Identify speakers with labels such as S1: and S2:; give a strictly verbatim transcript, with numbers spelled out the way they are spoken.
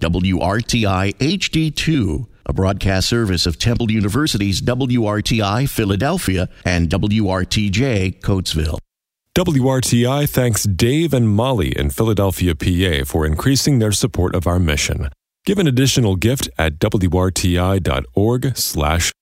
S1: W R T I H D two, a broadcast service of Temple University's W R T I Philadelphia and W R T J Coatesville.
S2: W R T I thanks Dave and Molly in Philadelphia, P A for increasing their support of our mission. Give an additional gift at W R T I dot org slash